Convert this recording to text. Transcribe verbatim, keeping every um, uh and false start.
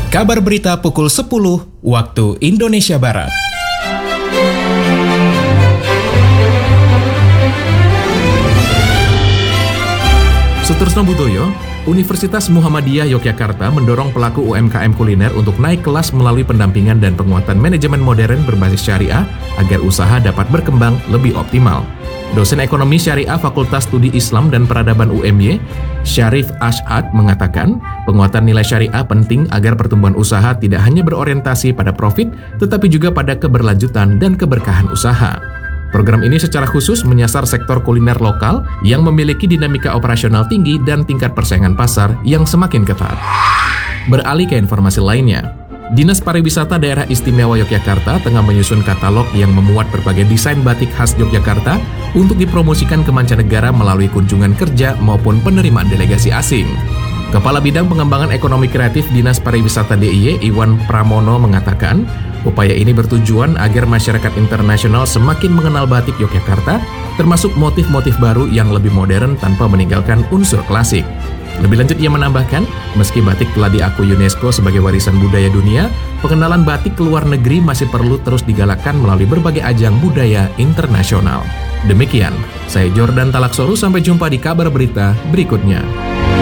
Kabar berita pukul sepuluh waktu Indonesia Barat. Sutresno Budoyo, Universitas Muhammadiyah Yogyakarta mendorong pelaku U M K M kuliner untuk naik kelas melalui pendampingan dan penguatan manajemen modern berbasis syariah agar usaha dapat berkembang lebih optimal. Dosen Ekonomi Syariah Fakultas Studi Islam dan Peradaban U M Y, Syarif Ash'ad mengatakan, penguatan nilai syariah penting agar pertumbuhan usaha tidak hanya berorientasi pada profit, tetapi juga pada keberlanjutan dan keberkahan usaha. Program ini secara khusus menyasar sektor kuliner lokal yang memiliki dinamika operasional tinggi dan tingkat persaingan pasar yang semakin ketat. Beralih ke informasi lainnya, Dinas Pariwisata Daerah Istimewa Yogyakarta tengah menyusun katalog yang memuat berbagai desain batik khas Yogyakarta untuk dipromosikan ke mancanegara melalui kunjungan kerja maupun penerimaan delegasi asing. Kepala Bidang Pengembangan Ekonomi Kreatif Dinas Pariwisata D I Y, Iwan Pramono mengatakan, upaya ini bertujuan agar masyarakat internasional semakin mengenal batik Yogyakarta, termasuk motif-motif baru yang lebih modern tanpa meninggalkan unsur klasik. Lebih lanjut ia menambahkan, meski batik telah diakui UNESCO sebagai warisan budaya dunia, pengenalan batik ke luar negeri masih perlu terus digalakkan melalui berbagai ajang budaya internasional. Demikian, saya Jordan Talaksoru, sampai jumpa di kabar berita berikutnya.